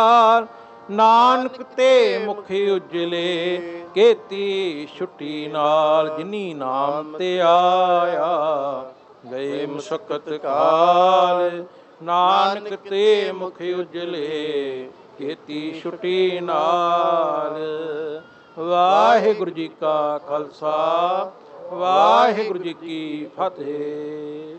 ਨਾਨਕ ਤੇ ਮੁਖ ਉਜਲੇ, ਕੀਤੀ ਛੁੱਟੀ ਨਾਲ। ਜਿਨੀ ਨਾਮ ਤੇ ਆਇਆ, ਗਏ ਮੁਸਕਤ ਕਾਲ। ਨਾਨਕ ਤੇ ਮੁਖ ਉਜਲੇ, ਕੀਤੀ ਛੁੱਟੀ ਨਾਲ। ਵਾਹਿਗੁਰੂ ਜੀ ਕਾ ਖਾਲਸਾ, ਵਾਹਿਗੁਰੂ ਜੀ ਕੀ ਫਤਿਹ।